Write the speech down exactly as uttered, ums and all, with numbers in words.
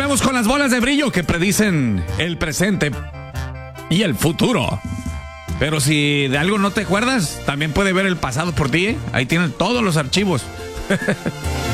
Vamos con las bolas de brillo que predicen el presente y el futuro. Pero si de algo no te acuerdas, también puede ver el pasado por ti, ¿eh? Ahí tienen todos los archivos.